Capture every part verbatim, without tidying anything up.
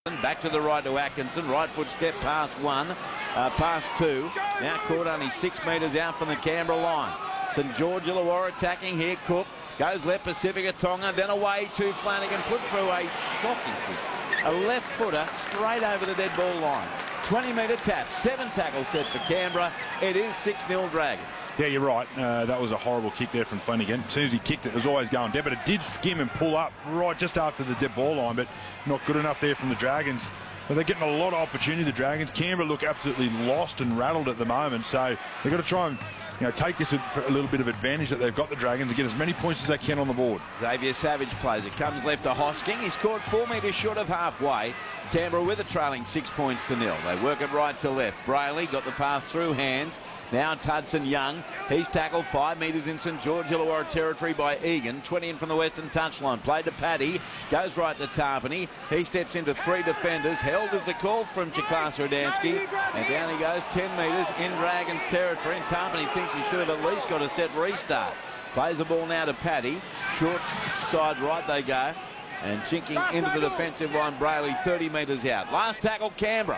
Back to the right to Atkinson. Right foot step past one, uh, past two. Now caught only six metres out from the Canberra line. St George Illawarra attacking here. Cook goes left, Pacifica Tonga, then away to Flanagan. Put through a shocking kick. A left footer straight over the dead ball line. twenty metre tap. Seven tackles set for Canberra. It is six nil Dragons. Yeah, you're right. Uh, that was a horrible kick there from Flanagan. As soon as he kicked it, it was always going dead, but it did skim and pull up right just after the dead ball line, but not good enough there from the Dragons. But they're getting a lot of opportunity, the Dragons. Canberra look absolutely lost and rattled at the moment, so they've got to try and you know, take this a, a little bit of advantage that they've got, the Dragons, and get as many points as they can on the board. Xavier Savage plays it. Comes left to Hosking. He's scored four metres short of halfway. Canberra with a trailing six points to nil. They work it right to left. Brayley got the pass through hands. Now it's Hudson Young. He's tackled five metres in St George Illawarra territory by Egan. twenty in from the western touchline. Played to Paddy. Goes right to Tarpany. He steps into three defenders. Held as the call from Chiklasa Adamski. And down he goes ten metres in Dragons territory. And Tarpany thinks he should have at least got a set restart. Plays the ball now to Paddy. Short side right they go. And chinking into the defensive line, Brayley thirty metres out. Last tackle, Canberra.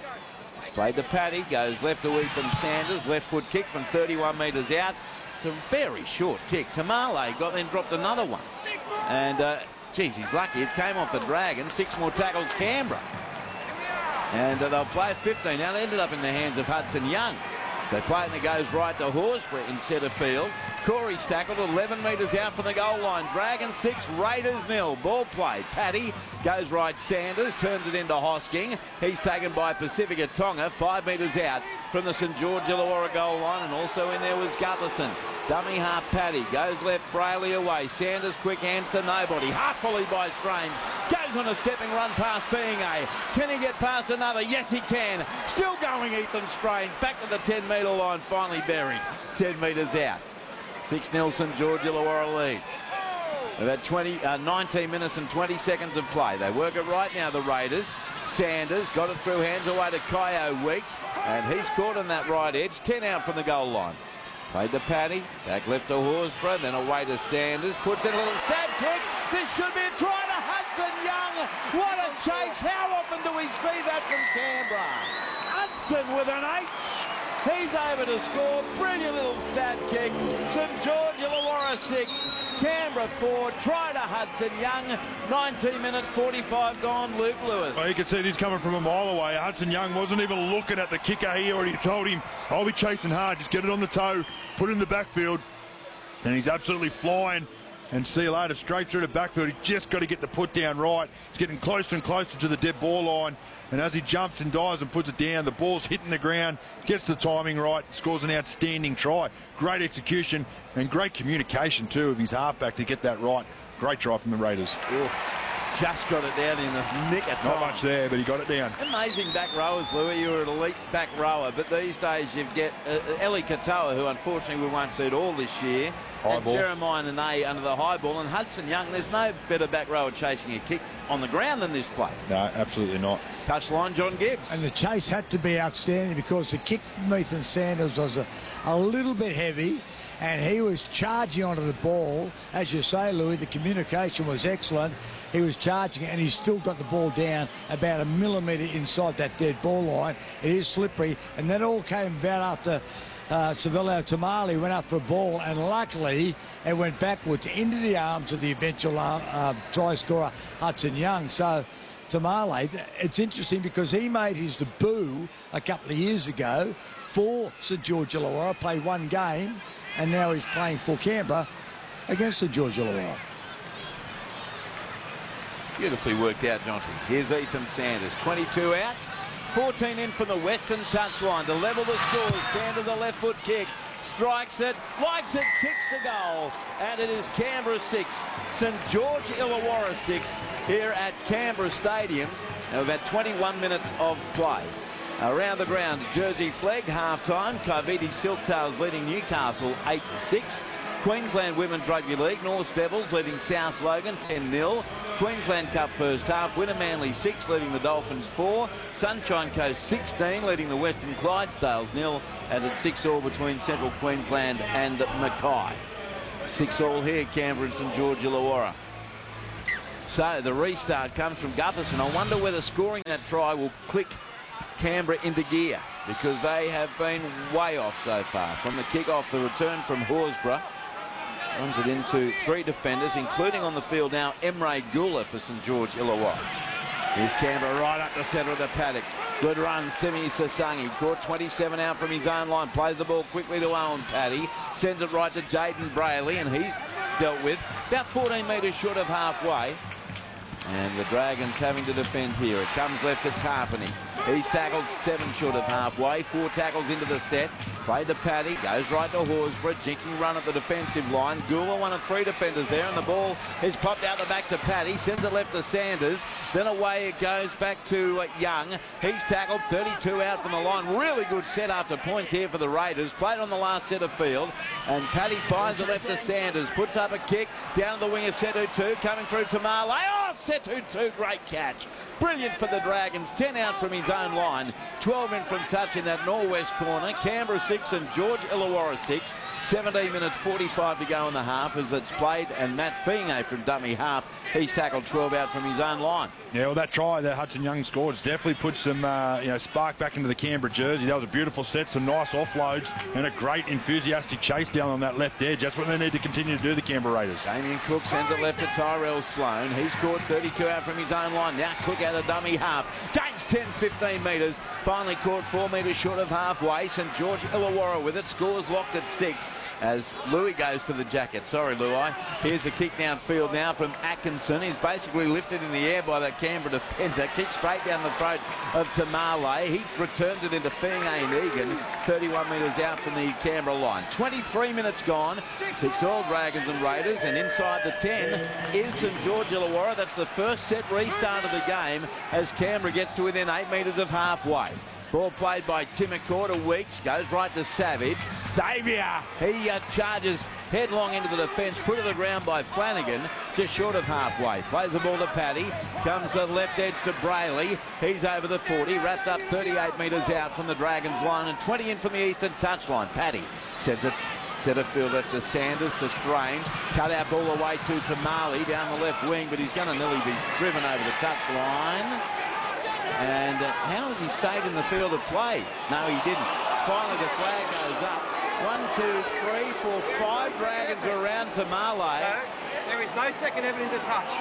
It's played to Paddy, goes left to Ethan Sanders, left foot kick from thirty-one metres out. It's a very short kick. Tamale got then dropped another one. And, uh, geez, he's lucky. It came off the Dragons. Six more tackles, Canberra. And uh, they'll play fifteen. Now it ended up in the hands of Hudson Young. They play it and it goes right to Horsburgh in centre field. Corey's tackled eleven metres out from the goal line. Dragons six, Raiders nil. Ball play. Paddy goes right. Sanders turns it into Hosking. He's taken by Pacifica Tonga, five metres out from the St George Illawarra goal line. And also in there was Gutherson. Dummy half Paddy. Goes left, Brayley away. Sanders quick hands to nobody. Half volley by Strange. Goes on a stepping run past Fiinga. Can he get past another? Yes, he can. Still going, Ethan Strange. Back to the ten metre line, finally buried. ten metres out. six nil St George Illawarra leads. They've had twenty, uh, nineteen minutes and twenty seconds of play. They work it right now, the Raiders. Sanders got it through hands away to Kyo Weeks. And he's caught on that right edge. ten out from the goal line. Played to Paddy, back left to Horsburgh, then away to Sanders, puts in a little stab kick. This should be a try to Hudson Young. What a chase. How often do we see that from Canberra? Hudson with an H. He's able to score. Brilliant little stab kick. St George Illawarra six, Canberra four. Try to Hudson Young. nineteen minutes, forty-five gone. Luke Lewis. Well, you can see this coming from a mile away. Hudson Young wasn't even looking at the kicker. He already told him, I'll be chasing hard. Just get it on the toe, put it in the backfield. And he's absolutely flying. And see you later, straight through the backfield. He just got to get the put down right. He's getting closer and closer to the dead ball line. And as he jumps and dives and puts it down, the ball's hitting the ground, gets the timing right, scores an outstanding try. Great execution and great communication, too, of his halfback to get that right. Great try from the Raiders. Ooh, just got it down in the nick of time. Not much there, but he got it down. Amazing back rowers, Louis. You're an elite back rower, but these days you get uh, Eli Katoa, who unfortunately we won't see at all this year. High and ball. Jeremiah Nene under the high ball. And Hudson Young, there's no better back rower chasing a kick on the ground than this play. No, absolutely not. Touchline, John Gibbs. And the chase had to be outstanding because the kick from Ethan Sanders was a, a little bit heavy and he was charging onto the ball. As you say, Louis, the communication was excellent. He was charging and he's still got the ball down about a millimetre inside that dead ball line. It is slippery, and that all came about after Uh, Savelio Tamale went up for a ball, and luckily it went backwards into the arms of the eventual uh, uh, try scorer Hudson Young. So Tamale, it's interesting because he made his debut a couple of years ago for St George Illawarra, played one game, and now he's playing for Canberra against St George Illawarra. Beautifully worked out, Jonty. Here's Ethan Sanders, twenty-two out. fourteen in from the western touchline to level the score. Sanders a left foot kick, strikes it, likes it, kicks the goal, and it is Canberra six, St George Illawarra six here at Canberra Stadium. Now we've had twenty-one minutes of play. Around the grounds, Jersey flag, half-time. Kaiviti Silktails leading Newcastle eight six. Queensland Women's Rugby League, North Devils leading South Logan ten nil. Queensland Cup first half, Winner Manly six leading the Dolphins four. Sunshine Coast sixteen leading the Western Clydesdales nil. And it's six all between Central Queensland and Mackay. six all here, Canberra and St George Illawarra. So the restart comes from Gutherson. I wonder whether scoring that try will click Canberra into gear, because they have been way off so far. From the kick-off, the return from Horsburgh runs it into three defenders, including on the field now Emre Gula for St George Illawarra. Here's Canberra right up the centre of the paddock. Good run, Simi Sasangi. Caught twenty-seven out from his own line. Plays the ball quickly to Owen Paddy. Sends it right to Jaden Brayley, and he's dealt with about fourteen metres short of halfway. And the Dragons having to defend here. It comes left to Tarpany. He's tackled seven short of halfway. Four tackles into the set. Played to Paddy. Goes right to Horsburgh. Jinking run at the defensive line. Gula, one of three defenders there. And the ball is popped out the back to Paddy. Sends it left to Sanders. Then away it goes back to uh, Young. He's tackled thirty-two out from the line. Really good set after points here for the Raiders. Played on the last set of field. And Paddy finds it left to Sanders. Puts up a kick down the wing of Setu two. Coming through to Marley. Oh, Setu two. Great catch. Brilliant for the Dragons. ten out from his own line. twelve in from touch in that northwest corner. Canberra six and George Illawarra six. seventeen minutes forty-five to go in the half as it's played, and Matt Finger from dummy half, he's tackled twelve out from his own line. Yeah, well, that try that Hudson Young scored has definitely put some uh, you know, spark back into the Canberra jersey. That was a beautiful set, some nice offloads, and a great enthusiastic chase down on that left edge. That's what they need to continue to do, the Canberra Raiders. Damien Cook sends it left to Tyrell Sloan. He's scored thirty-two out from his own line. Now Cook out of dummy half. Gains ten, fifteen metres. Finally caught four metres short of halfway. St George Illawarra with it. Scores locked at six as Louis goes for the jacket. Sorry, Louis. Here's the kick downfield now from Atkinson. He's basically lifted in the air by that Canberra defender. Kick straight down the throat of Tamale. He returned it into Finger Egan, thirty-one metres out from the Canberra line. twenty-three minutes gone. Six all Dragons and Raiders, and inside the ten is St George Illawarra. That's the first set restart of the game as Canberra gets to within eight metres of halfway. Ball played by Timacor to Weeks. Goes right to Savage. Xavier, he uh, charges headlong into the defence. Put to the ground by Flanagan. Just short of halfway. Plays the ball to Paddy. Comes to the left edge to Brayley. He's over the forty. Wrapped up thirty-eight metres out from the Dragons line. And twenty in from the eastern touchline. Paddy sends it. Centre field left to Sanders, to Strange. Cut out ball away to Tamale down the left wing. But he's going to nearly be driven over the touchline. And uh, how has he stayed in the field of play? No, he didn't. Finally, the flag goes up. One, two, three, four, five Dragons around Tamale. No, there is no second evidence to touch.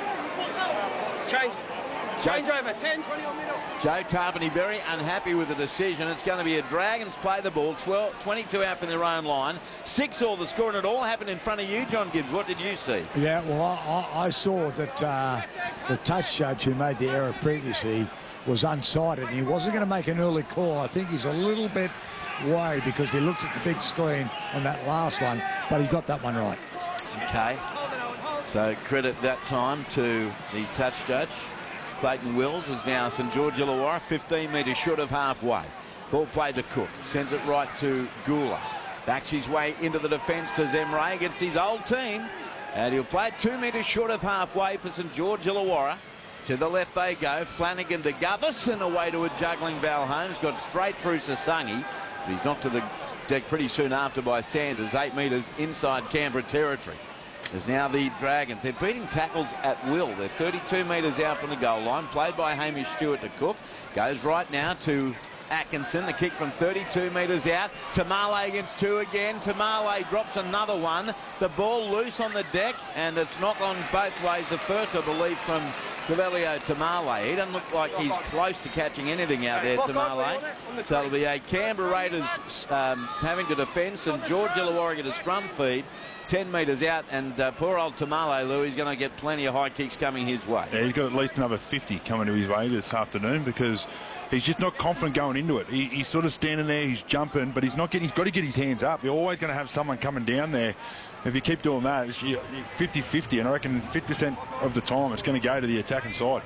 Change. Change over. ten, twenty on middle. Joe Tarpany very unhappy with the decision. It's going to be a Dragons play the ball. twelve, twenty-two out from their own line. Six all the score, and it all happened in front of you, John Gibbs. What did you see? Yeah, well, I, I, I saw that uh, the touch judge who made the error previously was unsighted. He wasn't going to make an early call. I think he's a little bit worried because he looked at the big screen on that last one, but he got that one right. Okay. So credit that time to the touch judge. Clayton Wills is now St George Illawarra, fifteen metres short of halfway. Ball played to Cook. Sends it right to Gula. Backs his way into the defence to Zemre against his old team. And he'll play it two metres short of halfway for St George Illawarra. To the left they go. Flanagan to Gutherson, away to a juggling Val Holmes. Got straight through Sasangi. But he's knocked to the deck pretty soon after by Sanders. Eight metres inside Canberra territory. There's now the Dragons. They're beating tackles at will. They're thirty-two metres out from the goal line. Played by Hamish Stewart to Cook. Goes right now to Atkinson. The kick from thirty-two metres out. Tamale against two again. Tamale drops another one. The ball loose on the deck, and it's knocked on both ways. The first, I believe, from Cavellio Tamale. He doesn't look like he's close to catching anything out there, Tamale. So it'll be a Canberra Raiders um, having to defend. St George Illawarra get a scrum feed. ten metres out, and uh, poor old Tamale, Lou, he's going to get plenty of high kicks coming his way. Yeah, he's got at least another fifty coming to his way this afternoon because he's just not confident going into it. He, he's sort of standing there, he's jumping, but he's not getting. He's got to get his hands up. You're always going to have someone coming down there. If you keep doing that, it's fifty fifty, and I reckon fifty percent of the time it's going to go to the attacking side.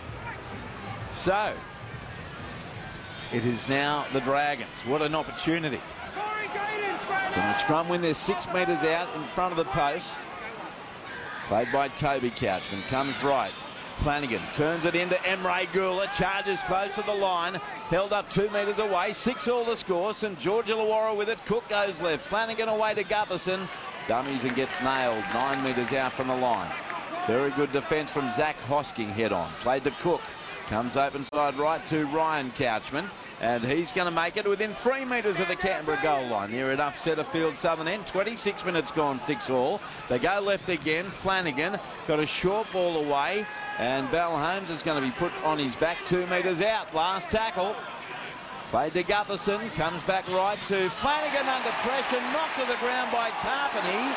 So, it is now the Dragons. What an opportunity. Can the scrum win? They're six metres out in front of the post. Played by Toby Couchman. Comes right. Flanagan turns it into Emre Gula. Charges close to the line. Held up two metres away. Six all the score. St George Illawarra with it. Cook goes left. Flanagan away to Gutherson. Dummies and gets nailed. Nine metres out from the line. Very good defence from Zach Hosking head on. Played to Cook. Comes open side right to Ryan Couchman. And he's going to make it within three metres of the Canberra goal line. Near enough centre field, southern end. twenty-six minutes gone, six all. They go left again. Flanagan got a short ball away. And Val Holmes is going to be put on his back, two metres out. Last tackle. Played to Gutherson. Comes back right to Flanagan under pressure. Knocked to the ground by Tarpany.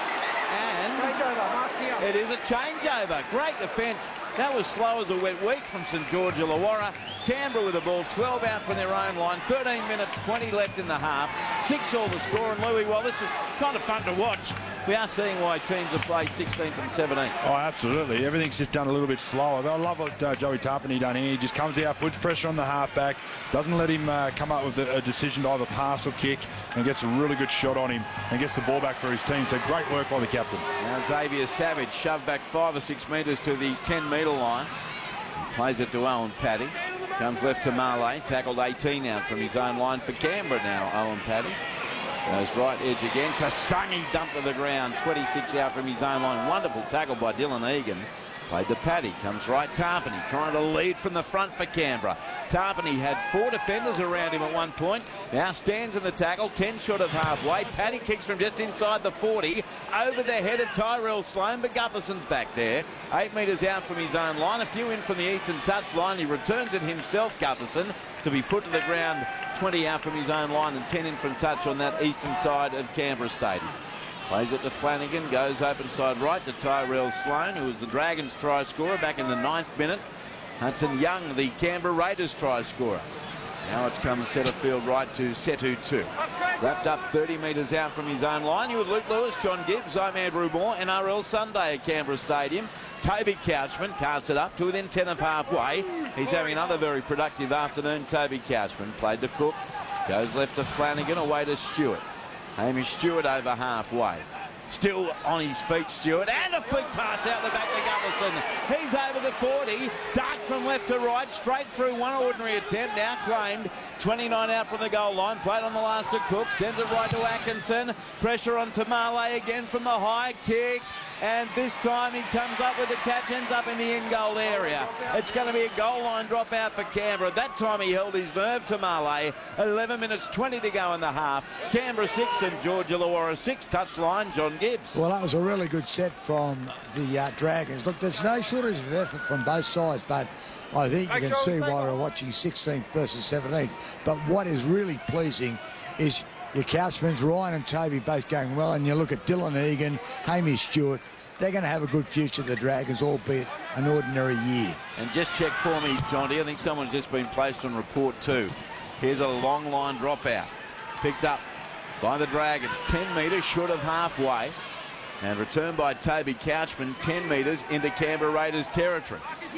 And it is a changeover. Great defence. That was slow as a wet week from St George Illawarra. Canberra with the ball, twelve out from their own line, thirteen minutes, twenty left in the half. Six all the score. And Louis, well, this is kind of fun to watch. We are seeing why teams have played sixteenth and seventeenth. Oh, absolutely. Everything's just done a little bit slower. But I love what uh, Joey Tarpany done here. He just comes out, puts pressure on the halfback, doesn't let him uh, come up with a, a decision to either pass or kick, and gets a really good shot on him and gets the ball back for his team. So great work by the captain. Now Xavier Savage shoved back five or six metres to the ten metre line. He plays it to Owen Paddy. Comes left to Marley. Tackled eighteen out from his own line for Canberra now, Owen Paddy. Goes right edge again. Sassangi dumped to the ground. twenty-six out from his own line. Wonderful tackle by Dylan Egan. Played to Paddy. Comes right Tarpany. Trying to lead from the front for Canberra. Tarpany had four defenders around him at one point. Now stands in the tackle. ten short of halfway. Paddy kicks from just inside the forty. Over the head of Tyrell Sloan. But Gutherson's back there. Eight metres out from his own line. A few in from the eastern touchline. He returns it himself, Gutherson, to be put to the ground. twenty out from his own line and ten in from touch on that eastern side of Canberra Stadium. Plays it to Flanagan, goes open side right to Tyrell Sloan, who was the Dragons try scorer back in the ninth minute. Hudson Young, the Canberra Raiders try scorer. Now it's come centre field right to Setu two. Wrapped up thirty metres out from his own line. He was Luke Lewis, John Gibbs, I'm Andrew Moore, N R L Sunday at Canberra Stadium. Toby Couchman carts it up to within ten of halfway. He's having another very productive afternoon. Toby Couchman played to Cook. Goes left to Flanagan, away to Stewart. Hamish Stewart over halfway. Still on his feet, Stewart. And a flick pass out the back to Gutherson. He's over the forty. Darts from left to right. Straight through one ordinary attempt. Now claimed. twenty-nine out from the goal line. Played on the last to Cook. Sends it right to Atkinson. Pressure on Tamale again from the high kick. And this time he comes up with the catch, ends up in the in-goal area. It's going to be a goal line dropout for Canberra. That time he held his nerve to Marley. eleven minutes twenty to go in the half. Canberra six and George Illawarra six. Touchline, John Gibbs. Well, that was a really good set from the uh, Dragons. Look, there's no shortage of effort from both sides, but I think you can see why we're watching sixteenth versus seventeenth. But what is really pleasing is your Couchmans, Ryan and Toby both going well, and you look at Dylan Egan, Hamish Stewart. They're going to have a good future, the Dragons, albeit an ordinary year. And just check for me, Jonty. I think someone's just been placed on report too. Here's a long line dropout. Picked up by the Dragons. ten metres short of halfway. And returned by Toby Couchman, ten metres into Canberra Raiders territory.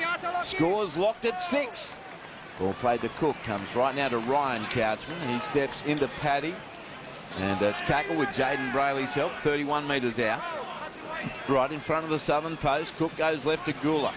Scores locked at six. Ball played to Cook. Comes right now to Ryan Couchman. He steps into Paddy. And a tackle with Jaden Brayley's help. thirty-one metres out. Right in front of the southern post. Cook goes left to Gula.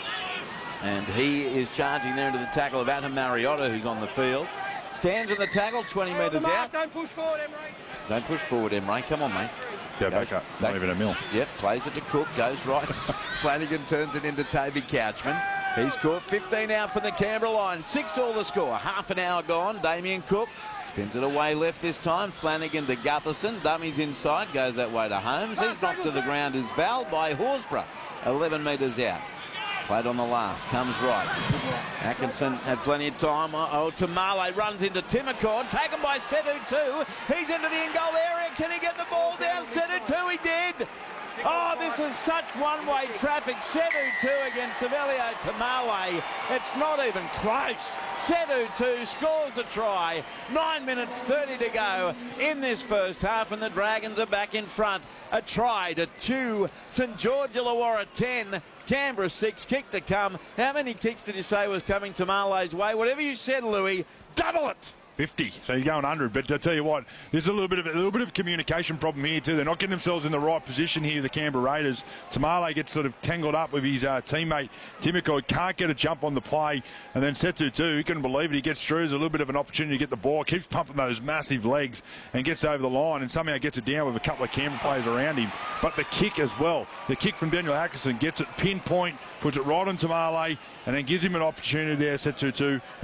And he is charging there into the tackle of Adam Mariota, who's on the field. Stands in the tackle, twenty metres out. Don't push forward, Emre. Don't push forward, Emre. Come on, mate. Go back up. Not even a mill. Yep, plays it to Cook. Goes right. Flanagan turns it into Toby Couchman. He's caught fifteen out from the Canberra line. Six all the score. Half an hour gone. Damien Cook spins it away left this time. Flanagan to Gutherson. Dummies inside. Goes that way to Holmes. He's knocked to the ground is Val by Horsburgh. eleven metres out. Played on the last. Comes right. Atkinson had plenty of time. Uh oh, Tamale runs into Timmercord. Taken by Setu two. He's into the in-goal area. Can he get the ball down? Setu two, he did. Oh, this is such one-way traffic. Setu two against Savelio Tamale. It's not even close. Setu two scores a try. Nine minutes thirty to go in this first half, and the Dragons are back in front. A try to two. St George Illawarra ten. Canberra six. Kick to come. How many kicks did you say was coming Tamale's way? Whatever you said, Louis, double it. fifty. So you're going one hundred. But I tell you what, there's a little bit of a little bit of a communication problem here too. They're not getting themselves in the right position here, the Canberra Raiders. Tamale gets sort of tangled up with his uh, teammate Timoko. Can't get a jump on the play. And then Setu too, he couldn't believe it. He gets through. There's a little bit of an opportunity to get the ball. Keeps pumping those massive legs and gets over the line and somehow gets it down with a couple of Canberra players around him. But the kick as well. The kick from Daniel Atkinson gets it pinpoint, puts it right on Tamale, and then gives him an opportunity there, Setu too.